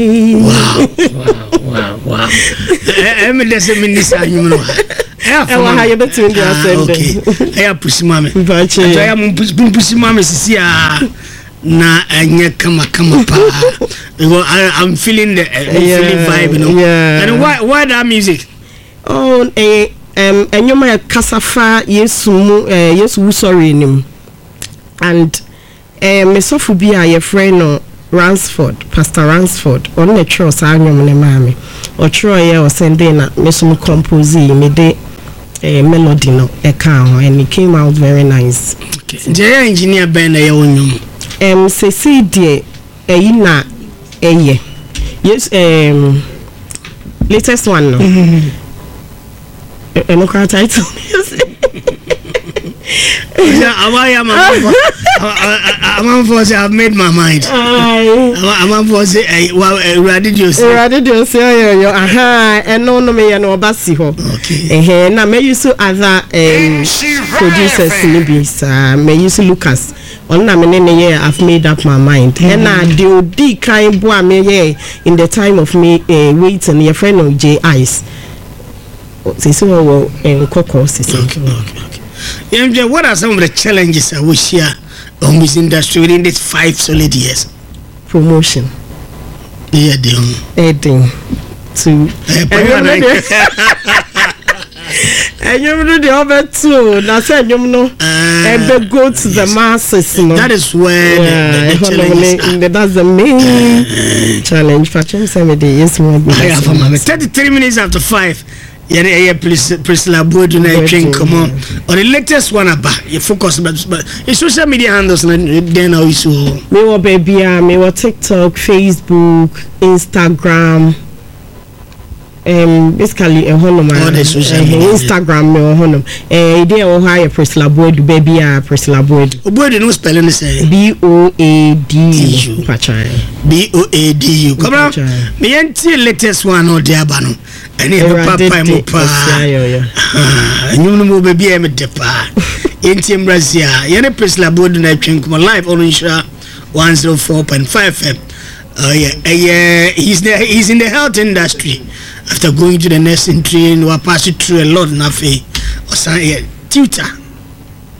Wow. I'm doesn't mean this anymore. How you better in the okay. I push mammy. I am pushing mammy na anya kama pa. I'm feeling the feeling vibe, you know. Yeah. And why that music? Oh, enyoma kasafa yesu sorry nim. And mesofu bi a ye friend no Ransford, Pastor Ransford, on the church anyom ne mami. O tro ye o sende na mesum compose me de melody no e kan and it came out very nice. Okay. The engineer Ben ye onyum. Say die na eye. Yes, latest one no. No title. I'm for say I've made my mind. I'm for say radio say aha and no me no basi ho. Okay. Na me use other producers maybe me use Lucas. On na me ne I've made up my mind. And na the kind boy me in the time of me waiting your friend of J Ice. Say so Coco okay. Yeah, what are some of the challenges I wish here on this industry within these 5 solid years? Promotion. Yeah, Adding to and you know the other two. Now said you know go to the masses. That is where the challenge is. That's the main challenge. For somebody, yes, 33 minutes after 5. Yeah, Priscilla Boyd na train come on. Or the latest one about you focus but social media handles then how you so me wa baby me wa TikTok, Facebook, Instagram. Basically a honor Instagram me honor idea o hire Priscilla Boyd baby Priscilla Boyd no spelling say BOADU BOADU come on me enti latest one or the abano ani papa mo pa no baby e me de pa enti Brazil ye ne Priscilla Boyd na twin come live on Insha 104.5 FM he's in the health industry. After going to the nursing train, we passed through a lot. Nothing. Or some tutor.